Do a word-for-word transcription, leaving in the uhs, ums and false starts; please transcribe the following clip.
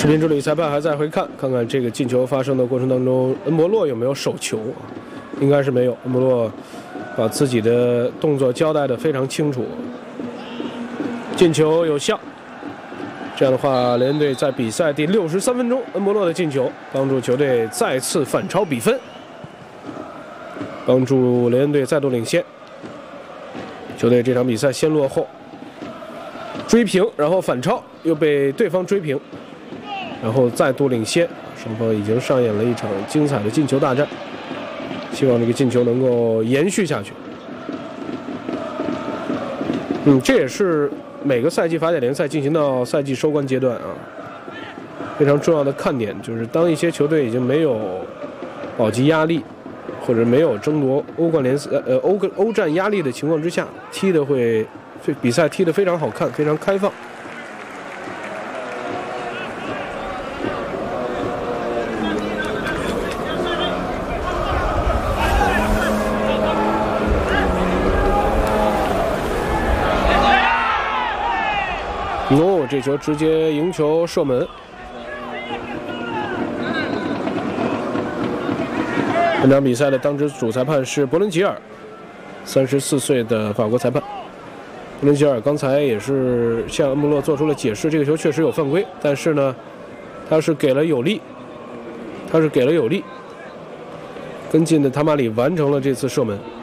视频助理裁判还在回看，看看这个进球发生的过程当中，恩博洛有没有手球啊？应该是没有。恩博洛把自己的动作交代得非常清楚，进球有效。这样的话，雷恩队在比赛第六十三分钟，恩博洛的进球帮助球队再次反超比分，帮助雷恩队再度领先。球队这场比赛先落后，追平，然后反超，又被对方追平，然后再度领先。双方已经上演了一场精彩的进球大战，希望这个进球能够延续下去。嗯，这也是每个赛季法甲联赛进行到赛季收官阶段啊，非常重要的看点就是当一些球队已经没有保级压力，或者没有争夺欧冠联赛呃欧欧战压力的情况之下，踢的会比赛踢得非常好看，非常开放。哦，这球直接迎球射门。本场比赛的当值主裁判是伯伦吉尔，三十四岁的法国裁判。伯伦吉尔刚才也是向恩博洛做出了解释，这个球确实有犯规，但是呢，他是给了有利，他是给了有利。跟进的塔马里完成了这次射门。